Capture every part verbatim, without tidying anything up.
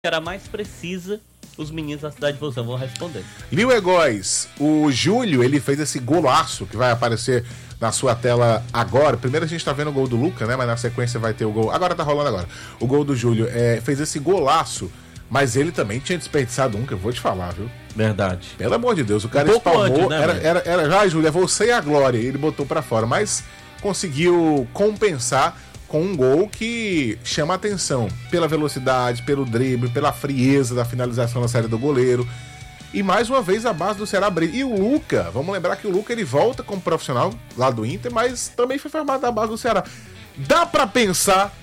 Ceará mais precisa, os meninos da cidade de Vozão vão responder. Liu Egóis, o Júlio, ele fez esse golaço que vai aparecer na sua tela agora. Primeiro a gente tá vendo o gol do Luca, né? Mas na sequência vai ter o gol. Agora tá rolando agora. O gol do Júlio é, fez esse golaço, mas ele também tinha desperdiçado um, que eu vou te falar, viu? Verdade. Pelo amor de Deus, o cara um espalmou. Antes, né, era, era, era já, Júlio, é você e a glória. Ele botou pra fora, mas conseguiu compensar com um gol que chama a atenção pela velocidade, pelo drible, pela frieza da finalização na série do goleiro. E mais uma vez a base do Ceará brilha. E o Luca, vamos lembrar que o Luca ele volta como profissional lá do Inter, mas também foi formado da base do Ceará. Dá pra pensar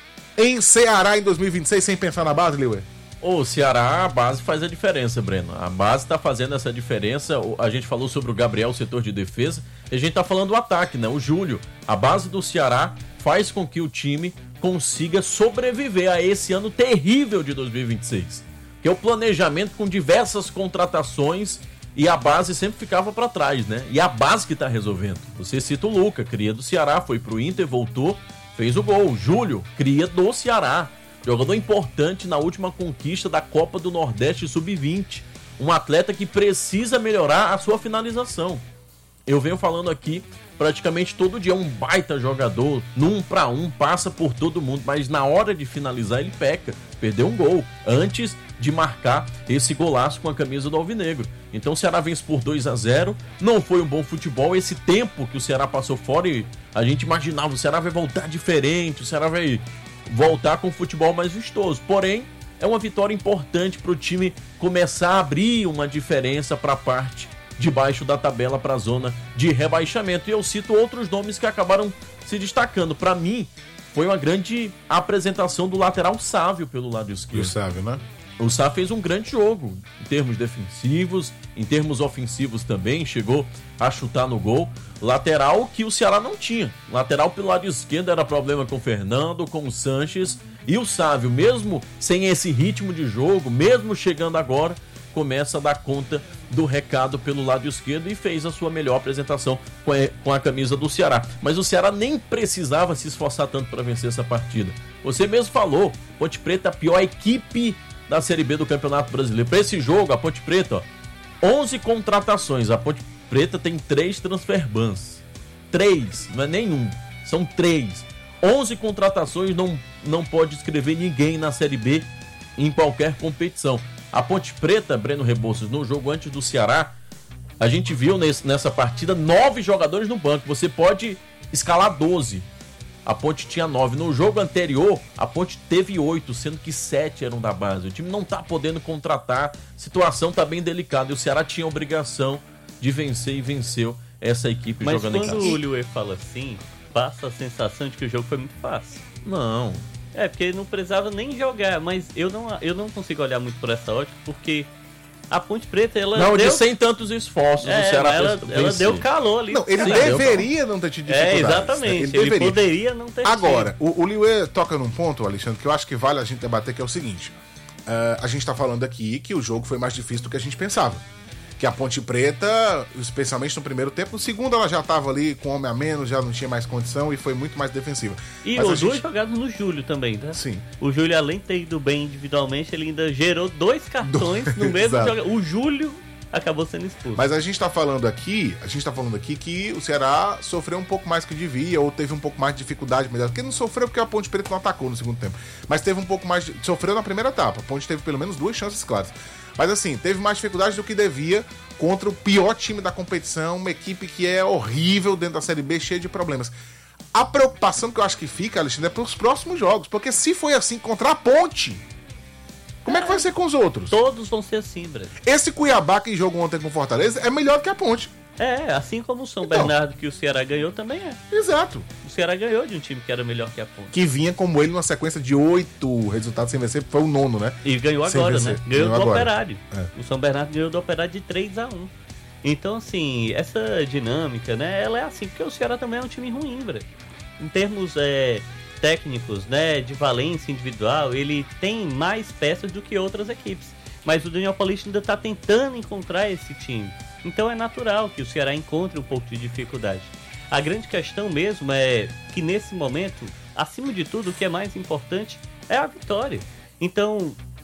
em Ceará em dois mil e vinte e seis sem pensar na base, Liuê? O Ceará, a base faz a diferença, Breno. A base tá fazendo essa diferença. A gente falou sobre o Gabriel, o setor de defesa, e a gente tá falando do ataque, né? O Júlio, a base do Ceará faz com que o time consiga sobreviver a esse ano terrível de dois mil e vinte e seis. Que é o planejamento com diversas contratações e a base sempre ficava para trás, né? E a base que tá resolvendo. Você cita o Luca, cria do Ceará, foi pro Inter, voltou, fez o gol. O Júlio, cria do Ceará. Jogador importante na última conquista da Copa do Nordeste sub vinte. Um atleta que precisa melhorar a sua finalização. Eu venho falando aqui praticamente todo dia, um baita jogador, num pra um, passa por todo mundo, mas na hora de finalizar ele peca, perdeu um gol, antes de marcar esse golaço com a camisa do Alvinegro. Então o Ceará vence por dois a zero, não foi um bom futebol, esse tempo que o Ceará passou fora, e a gente imaginava, o Ceará vai voltar diferente, o Ceará vai voltar com um futebol mais vistoso, porém, é uma vitória importante para o time começar a abrir uma diferença para a parte de baixo da tabela, para a zona de rebaixamento. E eu cito outros nomes que acabaram se destacando. Para mim, foi uma grande apresentação do lateral Sávio pelo lado esquerdo. O Sávio, né? O Sávio fez um grande jogo, em termos defensivos, em termos ofensivos também, chegou a chutar no gol. Lateral que o Ceará não tinha. Lateral pelo lado esquerdo era problema com o Fernando, com o Sanches. E o Sávio, mesmo sem esse ritmo de jogo, mesmo chegando agora, começa a dar conta do recado pelo lado esquerdo e fez a sua melhor apresentação com a, com a camisa do Ceará. Mas o Ceará nem precisava se esforçar tanto para vencer essa partida. Você mesmo falou, Ponte Preta é a pior equipe da Série B do Campeonato Brasileiro. Para esse jogo, a Ponte Preta, ó, onze contratações. A Ponte Preta tem três transfer bans. Três, não é nenhum, são três. onze contratações, não, não pode escrever ninguém na Série B em qualquer competição. A Ponte Preta, Breno Rebouças, no jogo antes do Ceará, a gente viu nesse, nessa partida nove jogadores no banco. Você pode escalar doze. A Ponte tinha nove. No jogo anterior, a Ponte teve oito, sendo que sete eram da base. O time não tá podendo contratar, a situação tá bem delicada. E o Ceará tinha a obrigação de vencer e venceu essa equipe. Mas jogando em casa. Mas quando o Liuê fala assim, passa a sensação de que o jogo foi muito fácil. Não. É, porque não precisava nem jogar, mas eu não, eu não consigo olhar muito por essa ótica, porque a Ponte Preta, ela não, deu... de sem tantos esforços, é, o Ceará ela, ela deu calor ali. Não, ele Sim, deveria não ter tido dificuldades. É, exatamente, né? Ele, ele deveria. poderia não ter Agora, tido. o, o Liuê toca num ponto, Alexandre, que eu acho que vale a gente debater, que é o seguinte. Uh, a gente tá falando aqui que o jogo foi mais difícil do que a gente pensava. Que a Ponte Preta, especialmente no primeiro tempo, no segundo ela já tava ali com homem a menos, já não tinha mais condição e foi muito mais defensiva. E Mas os gente... dois jogados no Júlio também, tá? Sim. O Júlio, além de ter ido bem individualmente, ele ainda gerou dois cartões Do... no mesmo jogo. O Júlio acabou sendo expulso. Mas a gente tá falando aqui, a gente tá falando aqui que o Ceará sofreu um pouco mais que devia, ou teve um pouco mais de dificuldade melhor. Porque não sofreu porque a Ponte Preta não atacou no segundo tempo. Mas teve um pouco mais de... Sofreu na primeira etapa. A Ponte teve pelo menos duas chances claras. Mas assim, teve mais dificuldade do que devia contra o pior time da competição, uma equipe que é horrível dentro da Série B, cheia de problemas. A preocupação que eu acho que fica, Alexandre, é para os próximos jogos, porque se foi assim contra a Ponte, como é, é que vai ser com os outros? Todos vão ser assim, Breno. Esse Cuiabá que jogou ontem com o Fortaleza é melhor que a Ponte. É, assim como o São então, Bernardo que o Ceará ganhou também é. Exato. O Ceará ganhou de um time que era melhor que a Ponte. Que vinha como ele numa sequência de oito resultados sem vencer, foi o nono, né? E ganhou agora, né? Ganhou, ganhou do agora. Operário. É. O São Bernardo ganhou do Operário de três a um. Então, assim, essa dinâmica, né? Ela é assim, porque o Ceará também é um time ruim, velho. Em termos é, técnicos, né? De valência individual, ele tem mais peças do que outras equipes. Mas o Daniel Paulista ainda tá tentando encontrar esse time. Então é natural que o Ceará encontre um pouco de dificuldade. A grande questão mesmo é que nesse momento, acima de tudo, o que é mais importante é a vitória. Então,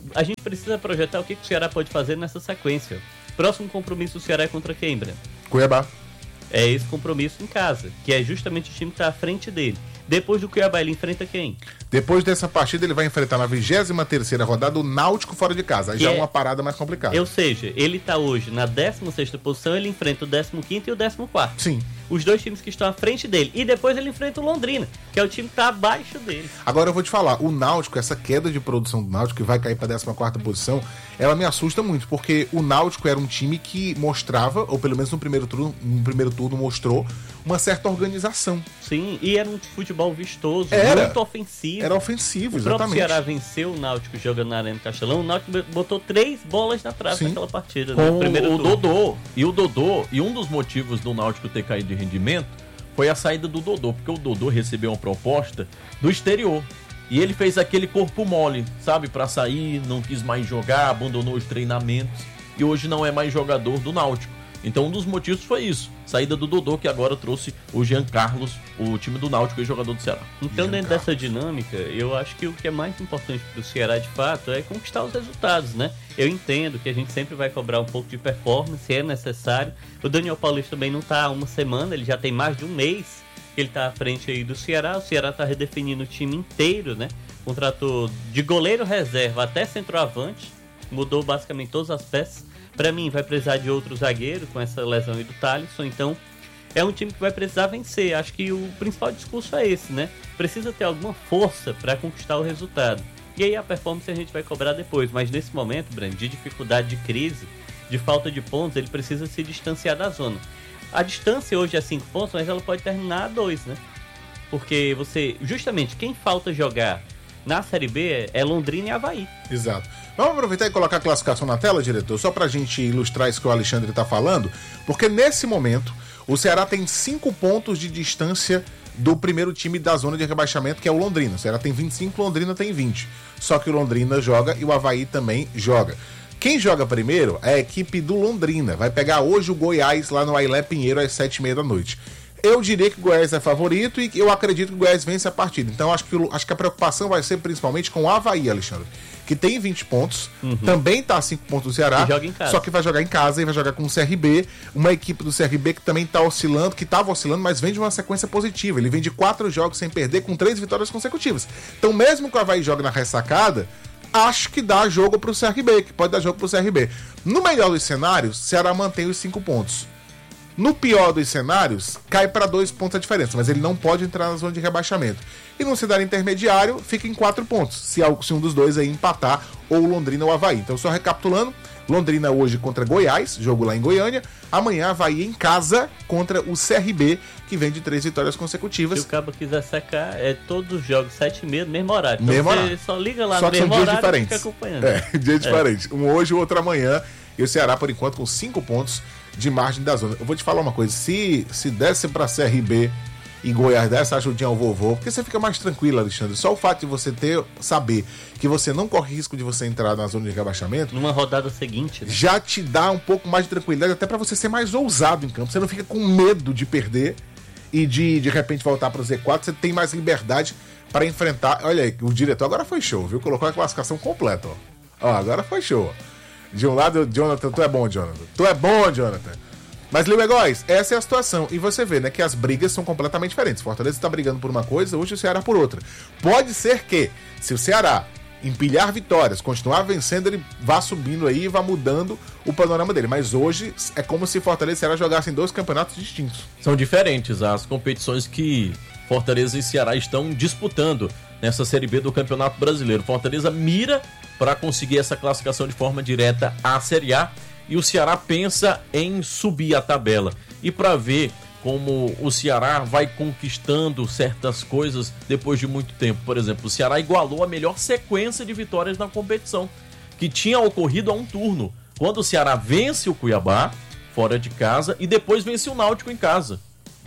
a gente precisa projetar o que, que o Ceará pode fazer nessa sequência. Próximo compromisso do Ceará é contra quem, Breno? Cuiabá. É esse compromisso em casa, que é justamente o time que está à frente dele. Depois do Cuiabá, ele enfrenta quem? Depois dessa partida, ele vai enfrentar na vigésima terceira rodada o Náutico fora de casa. Aí já é uma parada mais complicada. Ou seja, ele está hoje na décima sexta posição, ele enfrenta o décimo quinto e o décimo quarto. Sim. Os dois times que estão à frente dele. E depois ele enfrenta o Londrina, que é o time que está abaixo dele. Agora eu vou te falar, o Náutico, essa queda de produção do Náutico, que vai cair para a décima quarta posição, ela me assusta muito, porque o Náutico era um time que mostrava, ou pelo menos no primeiro turno, no primeiro turno mostrou, uma certa organização. Sim, e era um futebol vistoso, era, muito ofensivo. Era ofensivo, o exatamente. O próprio Ceará venceu o Náutico jogando na Arena Castelão. O Náutico botou três bolas na trave Sim. naquela partida. Com no primeiro o turno. Dodô. E o Dodô, e um dos motivos do Náutico ter caído de rendimento foi a saída do Dodô, porque o Dodô recebeu uma proposta do exterior. E ele fez aquele corpo mole, sabe, pra sair, não quis mais jogar, abandonou os treinamentos e hoje não é mais jogador do Náutico. Então um dos motivos foi isso, saída do Dodô, que agora trouxe o Jean Carlos, o time do Náutico e jogador do Ceará. Então Jean dentro Carlos. dessa dinâmica, eu acho que o que é mais importante pro Ceará de fato é conquistar os resultados, né? Eu entendo que a gente sempre vai cobrar um pouco de performance, é necessário. O Daniel Paulista também não tá há uma semana, ele já tem mais de um mês que ele tá à frente aí do Ceará. O Ceará tá redefinindo o time inteiro, né? Contratou de goleiro reserva até centroavante, mudou basicamente todas as peças. Para mim, vai precisar de outro zagueiro com essa lesão aí do Thalisson. Então, é um time que vai precisar vencer. Acho que o principal discurso é esse, né? Precisa ter alguma força para conquistar o resultado. E aí a performance a gente vai cobrar depois. Mas nesse momento, Brand, de dificuldade, de crise, de falta de pontos, ele precisa se distanciar da zona. A distância hoje é cinco pontos, mas ela pode terminar a dois, né? Porque você, justamente, quem falta jogar na Série B é Londrina e Avaí. Exato. Vamos aproveitar e colocar a classificação na tela, diretor, só pra gente ilustrar isso que o Alexandre tá falando, porque nesse momento o Ceará tem cinco pontos de distância do primeiro time da zona de rebaixamento, que é o Londrina. O Ceará tem vinte e cinco, o Londrina tem vinte. Só que o Londrina joga e o Avaí também joga. Quem joga primeiro é a equipe do Londrina. Vai pegar hoje o Goiás lá no Ailé Pinheiro às sete e meia da noite. Eu diria que o Goiás é favorito e eu acredito que o Goiás vence a partida. Então acho que, acho que a preocupação vai ser principalmente com o Avaí, Alexandre, que tem vinte pontos, uhum. também tá a cinco pontos do Ceará, joga em casa. Só que vai jogar em casa e vai jogar com o C R B, uma equipe do C R B que também tá oscilando, que tava oscilando, mas vem de uma sequência positiva. Ele vem de quatro jogos sem perder, com três vitórias consecutivas. Então mesmo que o Avaí jogue na ressacada, acho que dá jogo pro C R B, que pode dar jogo pro C R B. No melhor dos cenários, o Ceará mantém os cinco pontos. No pior dos cenários, cai para dois pontos a diferença, mas ele não pode entrar na zona de rebaixamento. E no cenário intermediário, fica em quatro pontos, se, se um dos dois aí empatar, ou Londrina ou Avaí. Então, só recapitulando, Londrina hoje contra Goiás, jogo lá em Goiânia. Amanhã, Avaí em casa contra o C R B, que vem de três vitórias consecutivas. Se o cabo quiser secar, é todos os jogos sete e meia, mesmo horário. Então mesmo você horário. só liga lá só no que mesmo são dias horário diferentes. e fica acompanhando. É, dia diferente. É. Um hoje, o outro amanhã. E o Ceará, por enquanto, com cinco pontos de margem da zona. Eu vou te falar uma coisa, se, se desse pra C R B e Goiás dessa ajudinha ao vovô, porque você fica mais tranquilo, Alexandre. Só o fato de você ter, saber que você não corre risco de você entrar na zona de rebaixamento, numa rodada seguinte, né? Já te dá um pouco mais de tranquilidade, até pra você ser mais ousado em campo. Você não fica com medo de perder e de, de repente, voltar pro Z quatro. Você tem mais liberdade para enfrentar. Olha aí, o diretor agora foi show, viu? Colocou a classificação completa, ó. Ó, agora foi show, ó. De um lado, Jonathan, tu é bom, Jonathan. Tu é bom, Jonathan. Mas, Lil Egóis, essa é a situação. E você vê, né, que as brigas são completamente diferentes. Fortaleza tá brigando por uma coisa, hoje o Ceará por outra. Pode ser que, se o Ceará empilhar vitórias, continuar vencendo, ele vá subindo aí e vá mudando o panorama dele. Mas hoje é como se Fortaleza e Ceará jogassem dois campeonatos distintos. São diferentes as competições que Fortaleza e Ceará estão disputando nessa Série B do Campeonato Brasileiro. Fortaleza mira para conseguir essa classificação de forma direta à Série A e o Ceará pensa em subir a tabela. E para ver como o Ceará vai conquistando certas coisas depois de muito tempo. Por exemplo, o Ceará igualou a melhor sequência de vitórias na competição, que tinha ocorrido a um turno, quando o Ceará vence o Cuiabá fora de casa e depois vence o Náutico em casa.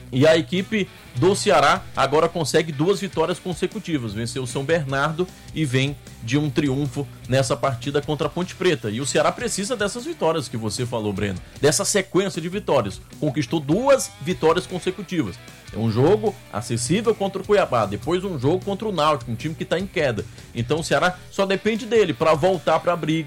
E a equipe do Ceará agora consegue duas vitórias consecutivas. Venceu o São Bernardo e vem de um triunfo nessa partida contra a Ponte Preta. E o Ceará precisa dessas vitórias que você falou, Breno. Dessa sequência de vitórias. Conquistou duas vitórias consecutivas. É um jogo acessível contra o Cuiabá. Depois um jogo contra o Náutico, um time que está em queda. Então o Ceará só depende dele para voltar para a briga